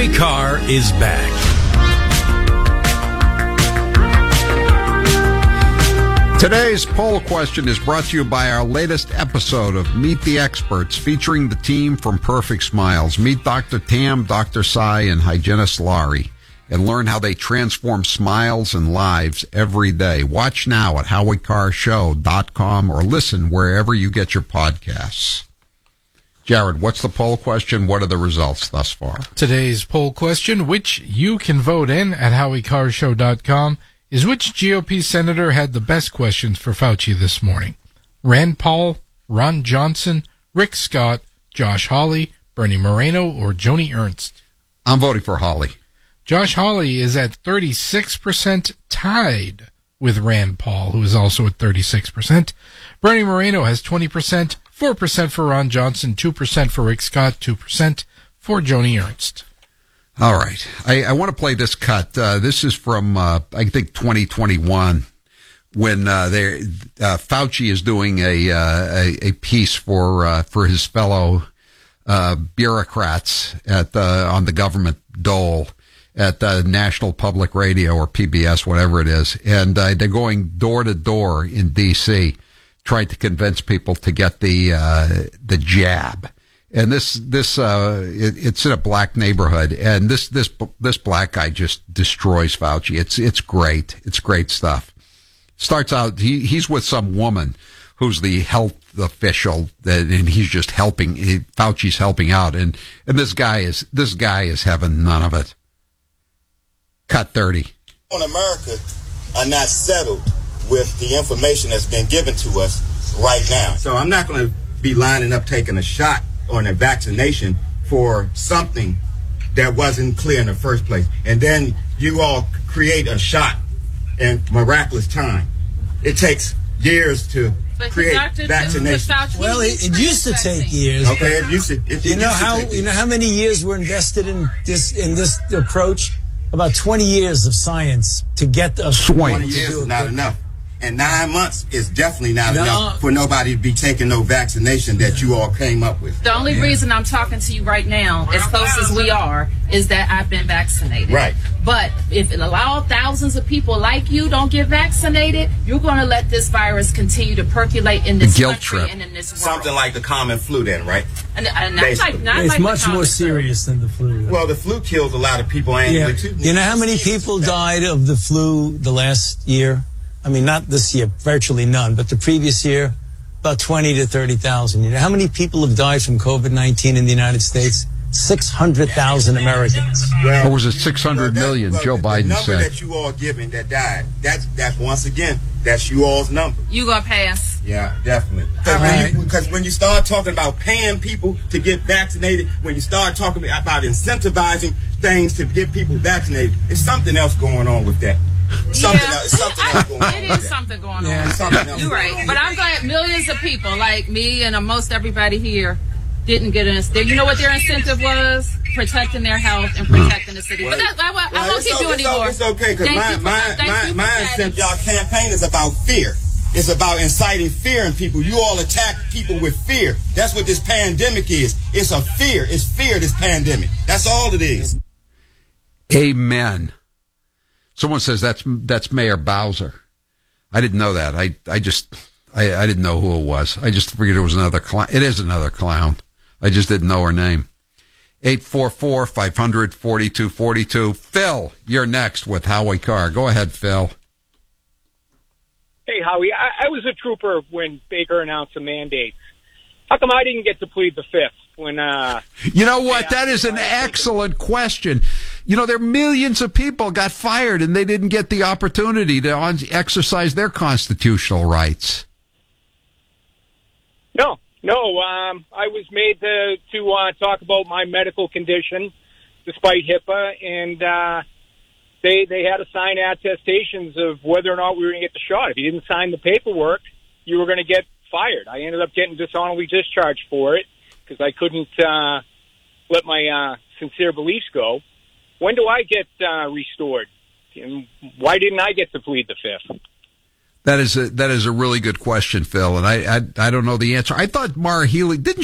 Howie Carr is back. Today's poll question is brought to you by our latest episode of Meet the Experts, featuring the team from Perfect Smiles. Meet Dr. Tam, Dr. Sai, and hygienist Laurie, and learn how they transform smiles and lives every day. Watch now at HowieCarrShow.com or listen wherever you get your podcasts. Jared, what's the poll question? What are the results thus far? Today's poll question, which you can vote in at HowieCarrShow.com, is which GOP senator had the best questions for Fauci this morning? Rand Paul, Ron Johnson, Rick Scott, Josh Hawley, Bernie Moreno, or Joni Ernst? I'm voting for Hawley. Josh Hawley is at 36%, tied with Rand Paul, who is also at 36%. Bernie Moreno has 20%, 4% for Ron Johnson, 2% for Rick Scott, 2% for Joni Ernst. All right. I want to play this cut. This is from, I think, 2021, when Fauci is doing a piece for his fellow bureaucrats on the government dole at National Public Radio or PBS, whatever it is. And they're going door to door in D.C., trying to convince people to get the jab. And it's in a black neighborhood, and this black guy just destroys Fauci. It's great. It's great stuff. Starts out, he's with some woman who's the health official, and he's just helping. Fauci's helping out, and this guy is having none of it. Cut 30. On America are not settled with the information that's been given to us right now. So I'm not going to be lining up taking a shot on a vaccination for something that wasn't clear in the first place. And then you all create a shot in miraculous time. It takes years to create vaccination. Well, it used to take years. Okay, it used to. You know how many years were invested in this approach? About 20 years of science to get the 20 years is not enough. And 9 months is definitely not enough for nobody to be taking no vaccination that you all came up with. The only reason I'm talking to you right now, as close as we are, is that I've been vaccinated. Right. But if it allows thousands of people like you don't get vaccinated, you're going to let this virus continue to percolate in this country and in this world. Something like the common flu then, right? It's much more serious than the flu. Well, the flu kills a lot of people annually, too. You know how many people died of the flu the last year? I mean, not this year, virtually none, but the previous year, about 20 to 30,000. You know how many people have died from COVID-19 in the United States? 600,000 Americans. Or was it 600 million, Joe Biden said? The number that you all giving that died, that's once again, that's you all's number. You gonna pass? Yeah, definitely. Because when you start talking about paying people to get vaccinated, when you start talking about incentivizing things to get people vaccinated, there's something else going on with that. Something else going on. It is something going on. You're right. But I'm glad millions of people like me and most everybody here didn't get an incentive. You know what their incentive was? Protecting their health and protecting the city. But I won't keep you anymore. It's okay, because my incentive, y'all campaign is about fear. It's about inciting fear in people. You all attack people with fear. That's what this pandemic is. It's a fear. It's fear, this pandemic. That's all it is. Amen. Someone says that's Mayor Bowser. I didn't know that. I didn't know who it was. I just figured it was another clown. It is another clown. I just didn't know her name. 844-500-4242. Phil, you're next with Howie Carr. Go ahead, Phil. Hey, Howie, I was a trooper when Baker announced the mandates. How come I didn't get to plead the fifth when... You know what? That is an excellent question. You know, there are millions of people got fired and they didn't get the opportunity to exercise their constitutional rights. No. I was made to talk about my medical condition despite HIPAA, and they had to sign attestations of whether or not we were going to get the shot. If you didn't sign the paperwork, you were going to get fired. I ended up getting dishonorably discharged for it because I couldn't let my sincere beliefs go. When do I get restored? And why didn't I get to plead the fifth? That is a really good question, Phil, and I don't know the answer. I thought Maura Healey didn't